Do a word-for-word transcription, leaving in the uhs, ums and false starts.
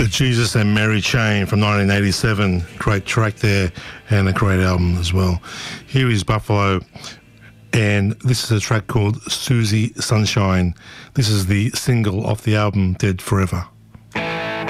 The Jesus and Mary Chain from nineteen eighty-seven. Great track there and a great album as well. Here is Buffalo, and this is a track called Susie Sunshine. This is the single off the album Dead Forever.